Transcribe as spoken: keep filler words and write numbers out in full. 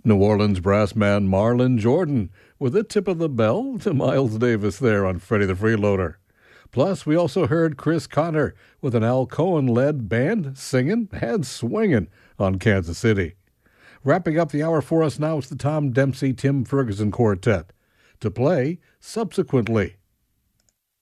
New Orleans brass man Marlon Jordan with a tip of the bell to Miles Davis there on Freddie the Freeloader. Plus, we also heard Chris Connor with an Al Cohen-led band singing and swinging on Kansas City. Wrapping up the hour for us now is the Tom Dempsey Tim Ferguson Quartet to play Subsequently.